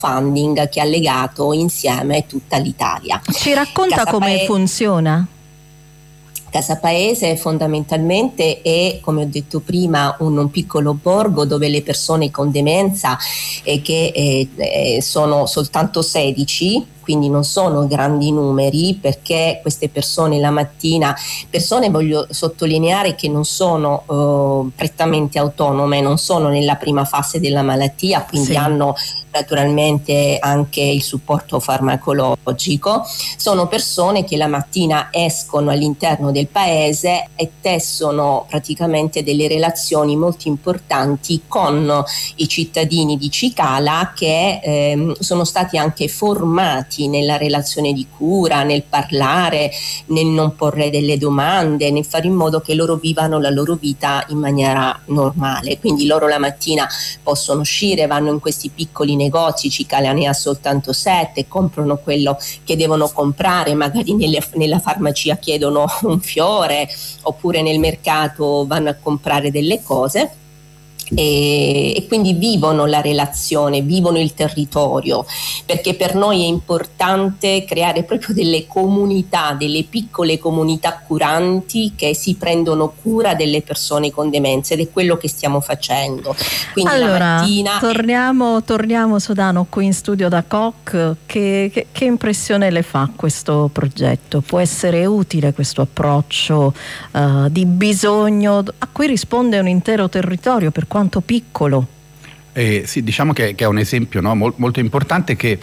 crowdfunding che ha legato insieme tutta l'Italia. Ci racconta come funziona? Casa Paese fondamentalmente è, come ho detto prima, un piccolo borgo dove le persone con demenza, che sono soltanto 16, quindi non sono grandi numeri, perché queste persone la mattina, voglio sottolineare che non sono prettamente autonome, non sono nella prima fase della malattia, quindi hanno naturalmente anche il supporto farmacologico. Sono persone che la mattina escono all'interno del paese e tessono praticamente delle relazioni molto importanti con i cittadini di Cicala, che sono stati anche formati nella relazione di cura, nel parlare, nel non porre delle domande, nel fare in modo che loro vivano la loro vita in maniera normale. Quindi loro la mattina possono uscire, vanno in questi piccoli negozi, Cicala ne ha soltanto 7, comprano quello che devono comprare, magari nella farmacia chiedono un fiore, oppure nel mercato vanno a comprare delle cose. E quindi vivono la relazione, vivono il territorio, perché per noi è importante creare proprio delle comunità, delle piccole comunità curanti che si prendono cura delle persone con demenza, ed è quello che stiamo facendo. Quindi allora, la mattina torniamo Sodano qui in studio da Koch. Che impressione le fa questo progetto? Può essere utile questo approccio di bisogno a cui risponde un intero territorio, per quanto piccolo? Sì, diciamo che è un esempio, no? Molto importante, che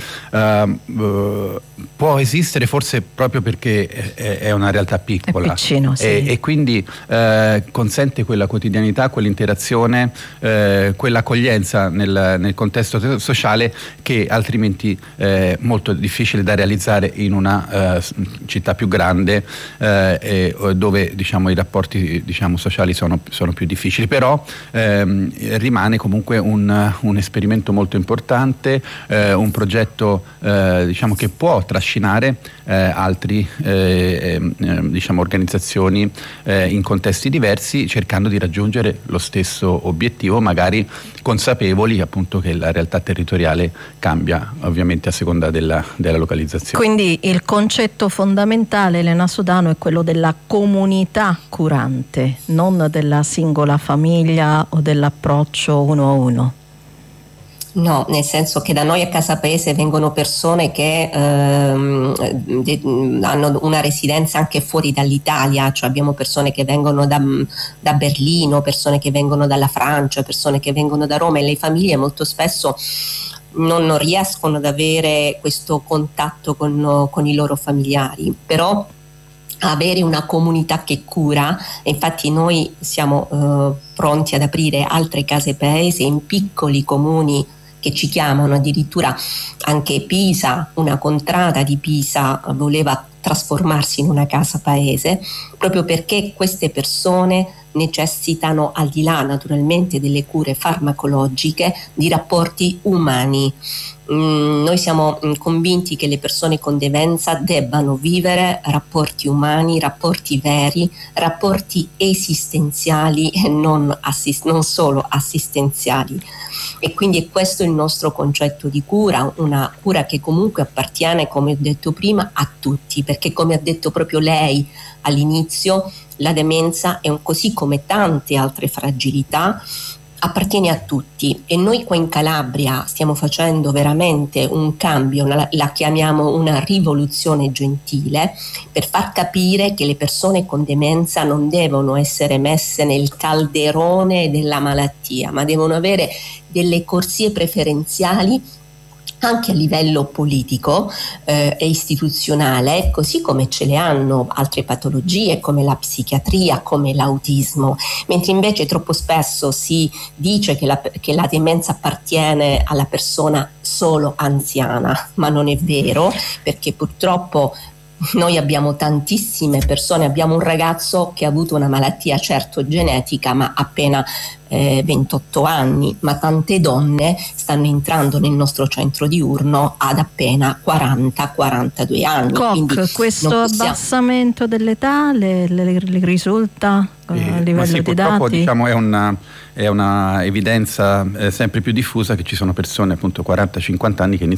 può esistere forse proprio perché è una realtà piccola, è piccino, sì. e quindi consente quella quotidianità, quell'interazione, quell'accoglienza nel contesto sociale che altrimenti è molto difficile da realizzare in una città più grande, dove diciamo i rapporti sociali sono più difficili, però rimane comunque un esperimento molto importante, un progetto che può trascinare altri organizzazioni in contesti diversi, cercando di raggiungere lo stesso obiettivo, magari consapevoli appunto che la realtà territoriale cambia ovviamente a seconda della localizzazione. Quindi il concetto fondamentale, Elena Sodano, è quello della comunità curante, non della singola famiglia o dell'approccio uno a uno. No, nel senso che da noi a Casa Paese vengono persone che hanno una residenza anche fuori dall'Italia, cioè abbiamo persone che vengono da Berlino, persone che vengono dalla Francia, persone che vengono da Roma, e le famiglie molto spesso non riescono ad avere questo contatto con i loro familiari, però avere una comunità che cura, e infatti noi siamo pronti ad aprire altre case paese in piccoli comuni che ci chiamano. Addirittura anche Pisa, una contrada di Pisa voleva trasformarsi in una casa paese, proprio perché queste persone necessitano, al di là naturalmente delle cure farmacologiche, di rapporti umani. Noi siamo convinti che le persone con demenza debbano vivere rapporti umani, rapporti veri, rapporti esistenziali e non solo assistenziali. E quindi è questo il nostro concetto di cura, una cura che comunque appartiene, come ho detto prima, a tutti, perché come ha detto proprio lei all'inizio, la demenza è così come tante altre fragilità, appartiene a tutti, e noi qua in Calabria stiamo facendo veramente un cambio, la chiamiamo una rivoluzione gentile, per far capire che le persone con demenza non devono essere messe nel calderone della malattia, ma devono avere delle corsie preferenziali anche a livello politico e istituzionale, così come ce le hanno altre patologie come la psichiatria, come l'autismo, mentre invece troppo spesso si dice che la demenza appartiene alla persona solo anziana, ma non è vero, perché purtroppo Noi abbiamo tantissime persone, abbiamo un ragazzo che ha avuto una malattia certo genetica ma appena 28 anni, ma tante donne stanno entrando nel nostro centro diurno ad appena 40-42 anni. Koch, questo abbassamento dell'età le risulta a livello sì, di purtroppo, dati? diciamo, è una evidenza sempre più diffusa che ci sono persone appunto 40-50 anni che